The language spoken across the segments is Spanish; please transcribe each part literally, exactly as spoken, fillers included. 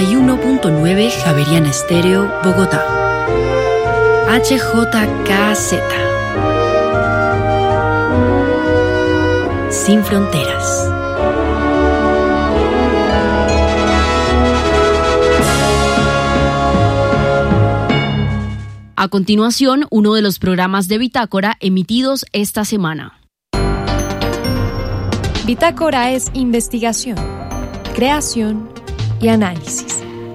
noventa y uno punto nueve Javeriana Estéreo, Bogotá. H J K Z. Sin fronteras. A continuación, uno de los programas de Bitácora emitidos esta semana. Bitácora es investigación, creación y análisis.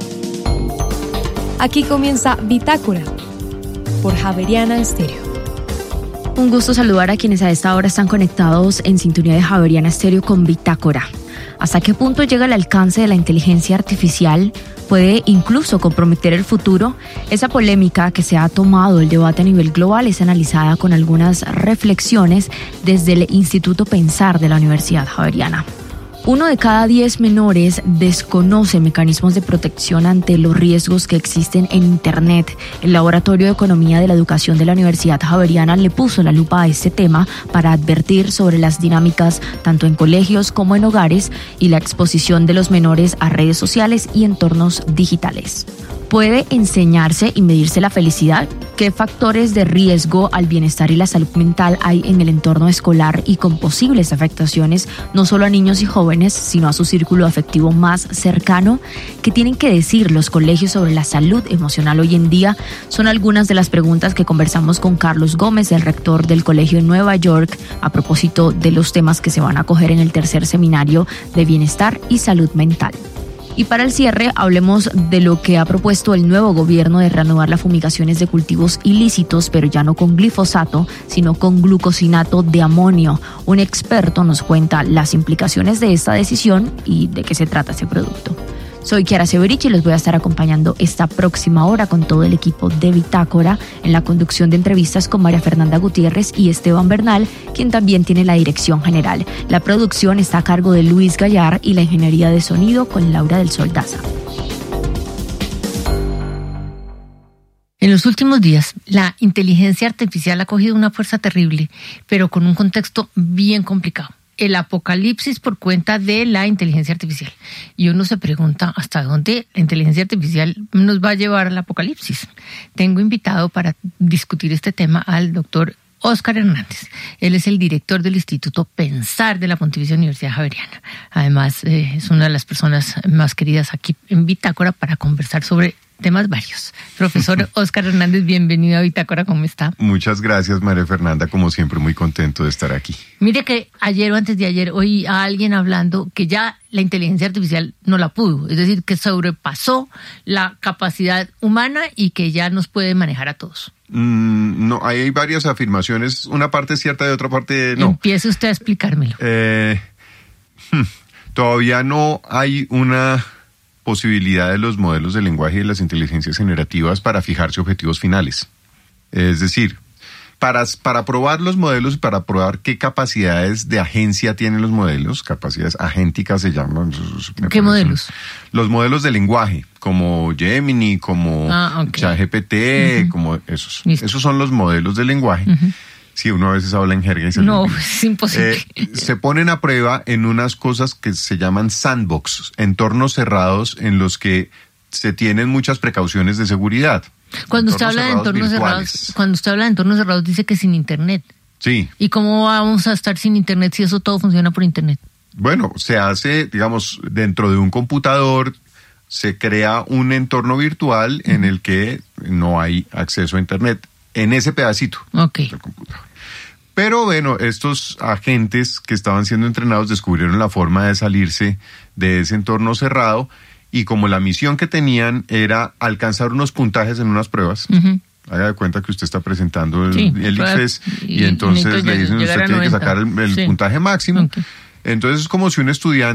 Aquí comienza Bitácora por Javeriana Estéreo. Un gusto saludar a quienes a esta hora están conectados en sintonía de Javeriana Estéreo con Bitácora. ¿Hasta qué punto llega el alcance de la inteligencia artificial? ¿Puede incluso comprometer el futuro? Esa polémica que se ha tomado el debate a nivel global es analizada con algunas reflexiones desde el Instituto Pensar de la Universidad Javeriana. Uno de cada diez menores desconoce mecanismos de protección ante los riesgos que existen en Internet. El Laboratorio de Economía de la Educación de la Universidad Javeriana le puso la lupa a este tema para advertir sobre las dinámicas tanto en colegios como en hogares y la exposición de los menores a redes sociales y entornos digitales. ¿Puede enseñarse y medirse la felicidad? ¿Qué factores de riesgo al bienestar y la salud mental hay en el entorno escolar y con posibles afectaciones no solo a niños y jóvenes, sino a su círculo afectivo más cercano? ¿Qué tienen que decir los colegios sobre la salud emocional hoy en día? Son algunas de las preguntas que conversamos con Carlos Gómez, el rector del Colegio en Nueva York, a propósito de los temas que se van a acoger en el tercer seminario de bienestar y salud mental. Y para el cierre, hablemos de lo que ha propuesto el nuevo gobierno de reanudar las fumigaciones de cultivos ilícitos, pero ya no con glifosato, sino con glucosinato de amonio. Un experto nos cuenta las implicaciones de esta decisión y de qué se trata ese producto. Soy Kiara Severich y los voy a estar acompañando esta próxima hora con todo el equipo de Bitácora en la conducción de entrevistas con María Fernanda Gutiérrez y Esteban Bernal, quien también tiene la dirección general. La producción está a cargo de Luis Gallar y la ingeniería de sonido con Laura del Sol Daza. En los últimos días, la inteligencia artificial ha cogido una fuerza terrible, pero con un contexto bien complicado. El apocalipsis por cuenta de la inteligencia artificial. Y uno se pregunta hasta dónde la inteligencia artificial nos va a llevar al apocalipsis. Tengo invitado para discutir este tema al doctor Óscar Hernández. Él es el director del Instituto Pensar de la Pontificia Universidad Javeriana. Además, eh, es una de las personas más queridas aquí en Bitácora para conversar sobre temas varios. Profesor Óscar Hernández, bienvenido a Bitácora, ¿cómo está? Muchas gracias, María Fernanda, como siempre muy contento de estar aquí. Mire que ayer o antes de ayer oí a alguien hablando que ya la inteligencia artificial no la pudo, es decir, que sobrepasó la capacidad humana y que ya nos puede manejar a todos. Mm, no, hay varias afirmaciones, una parte es cierta y otra parte no. Empiece usted a explicármelo. Eh, todavía no hay una posibilidad de los modelos de lenguaje y de las inteligencias generativas para fijarse objetivos finales. Es decir, para, para probar los modelos y para probar qué capacidades de agencia tienen los modelos, capacidades agénticas se llaman. ¿Qué modelos? Los modelos de lenguaje, como Gemini, como ah, okay. ChatGPT, uh-huh. como esos. Listo. Esos son los modelos de lenguaje. Uh-huh. Sí, uno a veces habla en jerga y se No, es imposible. Eh, se ponen a prueba en unas cosas que se llaman sandbox, entornos cerrados en los que se tienen muchas precauciones de seguridad. Cuando usted habla de entornos virtuales. cerrados, cuando usted habla de entornos cerrados dice que sin internet. Sí. ¿Y cómo vamos a estar sin internet si eso todo funciona por internet? Bueno, se hace, digamos, dentro de un computador, se crea un entorno virtual uh-huh. en el que no hay acceso a internet. En ese pedacito okay. del computador. Pero bueno, estos agentes que estaban siendo entrenados descubrieron la forma de salirse de ese entorno cerrado y como la misión que tenían era alcanzar unos puntajes en unas pruebas, uh-huh. haga de cuenta que usted está presentando el, sí, el I C F E S y, y entonces le dicen usted tiene que sacar el, el sí. puntaje máximo. Okay. Entonces es como si un estudiante